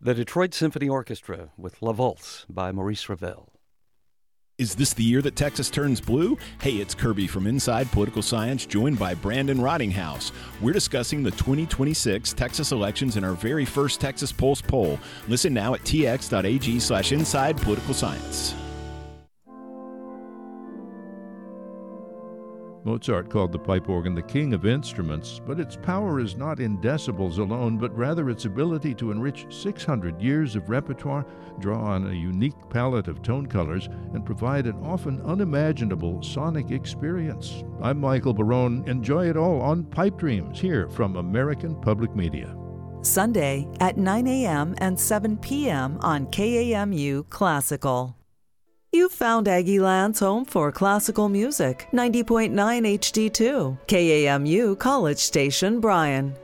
The Detroit Symphony Orchestra with La Valse by Maurice Ravel. Is this the year that Texas turns blue? Hey, it's Kirby from Inside Political Science, joined by Brandon Rottinghouse. We're discussing the 2026 Texas elections in our very first Texas Pulse poll. Listen now at tx.ag/inside political science. Mozart called the pipe organ the king of instruments, but its power is not in decibels alone, but rather its ability to enrich 600 years of repertoire, draw on a unique palette of tone colors, and provide an often unimaginable sonic experience. I'm Michael Barone. Enjoy it all on Pipe Dreams, here from American Public Media. Sunday at 9 a.m. and 7 p.m. on KAMU Classical. You found Aggieland's home for classical music, 90.9 HD2, KAMU College Station, Bryan.